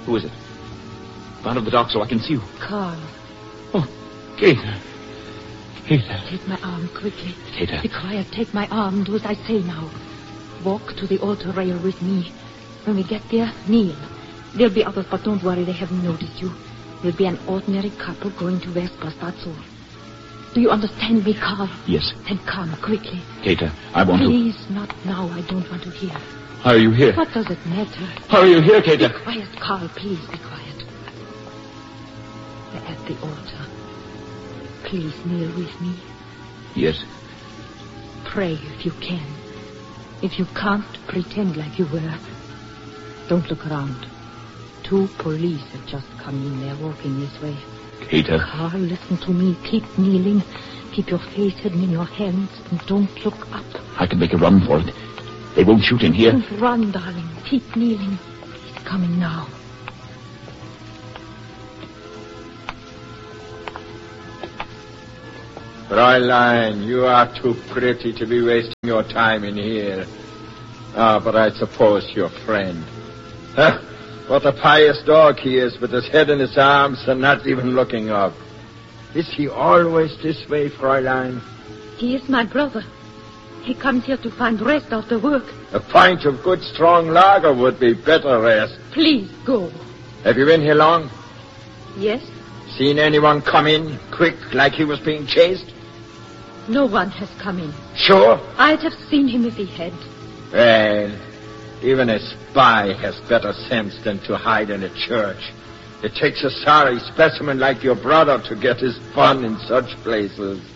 Who is it? Out of the dock so I can see you. Carl. Oh, Gator. Gator. Take my arm quickly. Gator. Be quiet. Take my arm. Do as I say now. Walk to the altar rail with me. When we get there, kneel. There'll be others, but don't worry. They haven't noticed you. We'll be an ordinary couple going to Vespers, that's all. Do you understand me, Carl? Yes. Then come quickly. Gator, I want Please, not now. I don't want to hear. How are you here? What does it matter? How are you here, Gator? Be quiet, Carl. Please be quiet. We're at the altar. Please kneel with me. Yes. Pray if you can. If you can't, pretend like you were. Don't look around. 2 police have just come in. They're walking this way. Gator. Carl, listen to me. Keep kneeling. Keep your face hidden in your hands and don't look up. I can make a run for it. They won't shoot in here. Don't run, darling. Keep kneeling. He's coming now. Fräulein, you are too pretty to be wasting your time in here. But I suppose your friend. Huh? What a pious dog he is, with his head in his arms and not even looking up. Is he always this way, Fräulein? He is my brother. He comes here to find rest after work. A pint of good, strong lager would be better rest. Please, go. Have you been here long? Yes? Seen anyone come in, quick, like he was being chased? No one has come in. Sure? I'd have seen him if he had. Well, even a spy has better sense than to hide in a church. It takes a sorry specimen like your brother to get his fun in such places.